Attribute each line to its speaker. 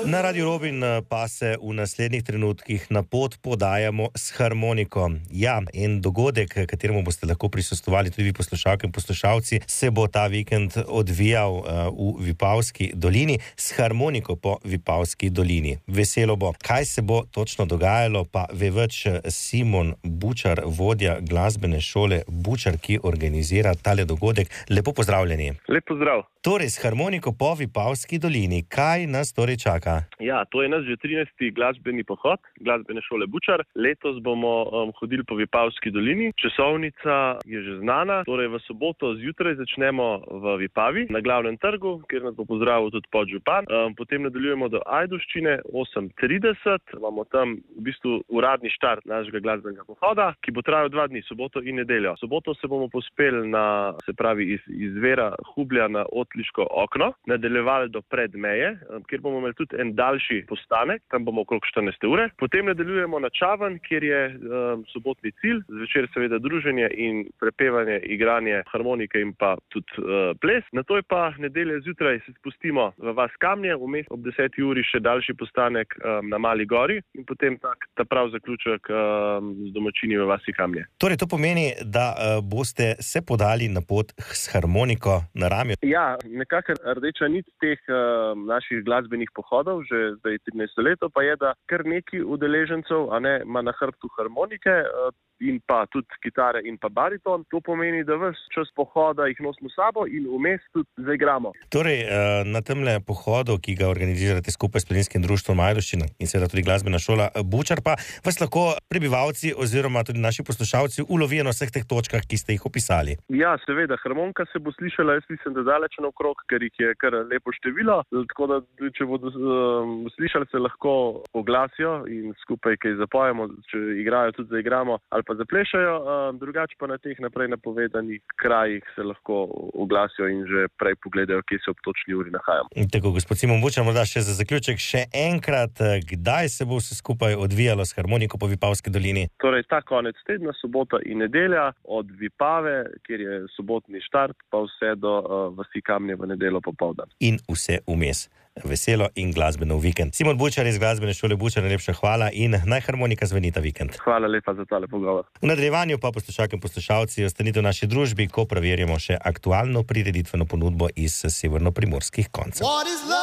Speaker 1: Na Radio Robin pa se v naslednjih trenutkih na pot podajamo s harmoniko. Ja, en dogodek, kateremu boste lahko prisostvovali tudi vi poslušalke in poslušalci, se bo ta vikend odvijal v Vipavski dolini s harmoniko po Vipavski dolini. Veselo bo. Kaj se bo točno dogajalo, pa ve več Simon Bučar, vodja glasbene šole Bučar, ki organizira tale dogodek. Lepo pozdravljeni.
Speaker 2: Lep pozdrav.
Speaker 1: Torej, s harmoniko po Vipavski dolini. Kaj nas torej čaka?
Speaker 2: Ja, to je naš že 13. glasbeni pohod glasbene šole Bučar. Letos bomo hodili po Vipavski dolini. Časovnica je že znana. Torej, v soboto zjutraj začnemo v Vipavi na glavnem trgu, kjer nas bo pozdravil tudi podžupan. Potem nadaljujemo do Ajdovščine 8:30. Imamo tam v bistvu uradni štart našega glasbenega pohoda, ki bo trajal 2 dni, soboto in nedeljo. Soboto se bomo pospeli iz Vera Hublja na Otliško okno, nadaljevali do Predmeje, kjer bomo imeli tudi en daljši postanek, tam bomo okrog 14 ure. Potem nadaljujemo na Čavan, kjer je sobotni cilj, zvečer seveda druženje in prepevanje, igranje harmonike in pa tudi ples. Nato je pa nedelje zjutraj se spustimo v vas Kamnje, vmes ob 10. uri še daljši postanek na Mali gori in potem ta prav zaključek z domačini v vasi Kamnje.
Speaker 1: Torej, to pomeni, da boste se podali na pot s harmoniko na ramiu?
Speaker 2: Ja, nekako rdeča nit teh naših glasbenih pohodov, že zdaj 13 leto, pa je, da kar nekaj udeležencev ima na hrbtu harmonike in pa tudi kitare in pa bariton. To pomeni, da ves čas pohoda jih nosimo s sabo in vmes tudi zaigramo.
Speaker 1: Torej, na temle pohodu, ki ga organizirate skupaj s Planinskim društvom Ajdovščina in seveda tudi glasbena šola Bučar, pa vas lahko prebivalci oziroma tudi naši poslušalci ulovijo na vseh teh točkah, ki ste jih opisali.
Speaker 2: Ja, seveda, harmonika se bo slišala, jaz mislim, da daleč naokrog, ker jih je kar lepo število, tako da če bodo slišali, se lahko oglasijo in skupaj kaj zapojemo, če igrajo, tudi zaigramo ali pa zaplešajo, drugače pa na teh naprej napovedanih krajih se lahko oglasijo in že prej pogledajo, kje se ob točni uri nahajamo.
Speaker 1: Tako, gospod Simon Bučar, morda še za zaključek še enkrat, kdaj se bo vse skupaj odvijalo s harmoniko po Vipavski dolini?
Speaker 2: Torej, ta konec tedna, sobota in nedelja, od Vipave, kjer je sobotni štart, pa vse do vasi Kamnje v nedeljo popoldan.
Speaker 1: In vse vmes. Veselo in glasbeno vikend. Simon Bučar iz glasbene šole Bučar, najlepša hvala in naj harmonika zveni ta vikend.
Speaker 2: Hvala lepa za tale pogovor.
Speaker 1: V nadaljevanju pa poslušalke in poslušalci ostanite v naši družbi, ko preverjamo še aktualno prireditveno ponudbo iz severnoprimorskih koncev.